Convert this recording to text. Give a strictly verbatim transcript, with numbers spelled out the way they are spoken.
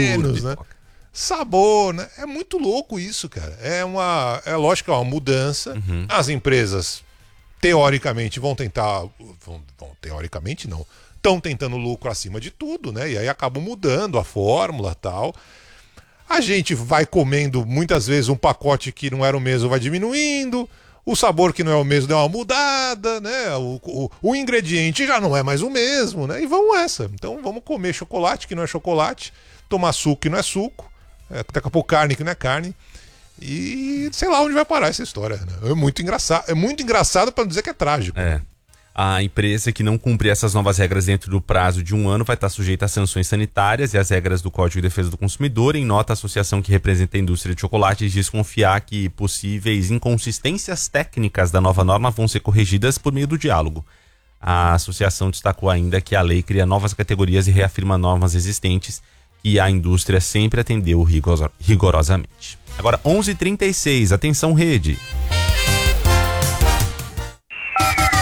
menos, né? Sabor, né? É muito louco isso, cara. É uma, é lógico que é uma mudança. Uhum. As empresas, teoricamente, vão tentar... Vão, vão, teoricamente, não. Estão tentando lucro acima de tudo, né? E aí acabam mudando a fórmula e tal. A gente vai comendo, muitas vezes, um pacote que não era o mesmo vai diminuindo. O sabor que não é o mesmo deu uma mudada, né? O, o, o ingrediente já não é mais o mesmo, né? E vamos essa. Então vamos comer chocolate que não é chocolate, tomar suco que não é suco, é, daqui a pouco carne que não é carne. E sei lá onde vai parar essa história, né? É muito engraçado, é muito engraçado para não dizer que é trágico. É. A empresa que não cumprir essas novas regras dentro do prazo de um ano vai estar sujeita a sanções sanitárias e as regras do Código de Defesa do Consumidor. Em nota, a associação que representa a indústria de chocolates diz confiar que possíveis inconsistências técnicas da nova norma vão ser corrigidas por meio do diálogo. A associação destacou ainda que a lei cria novas categorias e reafirma normas existentes que a indústria sempre atendeu rigor- rigorosamente. Agora, onze e trinta e seis, atenção rede.